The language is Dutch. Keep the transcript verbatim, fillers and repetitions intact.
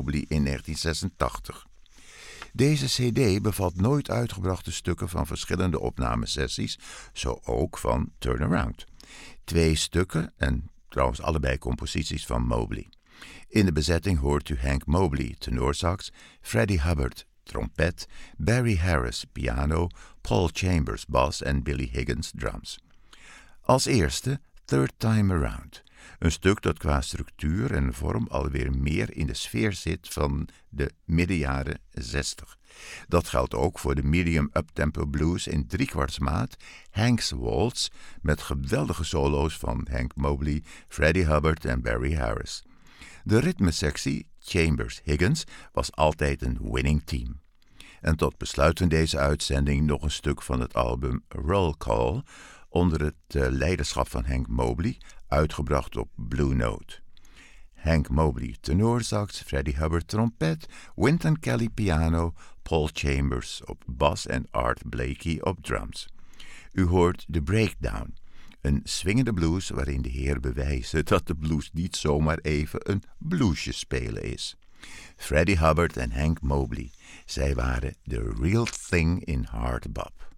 Mobley in negentien zesentachtig. Deze cd bevat nooit uitgebrachte stukken van verschillende opnamesessies, zo ook van Turnaround. Twee stukken, en trouwens allebei composities van Mobley. In de bezetting hoort u Hank Mobley, tenorsax, Freddie Hubbard, trompet, Barry Harris, piano, Paul Chambers, bas en Billy Higgins, drums. Als eerste Third Time Around, een stuk dat qua structuur en vorm alweer meer in de sfeer zit van de middenjaren zestig. Dat geldt ook voor de medium uptempo blues in driekwartsmaat, Hank's Waltz, met geweldige solo's van Hank Mobley, Freddie Hubbard en Barry Harris. De ritmesectie, Chambers-Higgins, was altijd een winning team. En tot besluit van deze uitzending nog een stuk van het album Roll Call, onder het uh, leiderschap van Hank Mobley, uitgebracht op Blue Note. Hank Mobley tenorsax, Freddie Hubbard trompet, Wynton Kelly piano, Paul Chambers op bas en Art Blakey op drums. U hoort The Breakdown, een swingende blues waarin de heer bewijst dat de blues niet zomaar even een bluesje spelen is. Freddie Hubbard en Hank Mobley, zij waren the real thing in hard bop.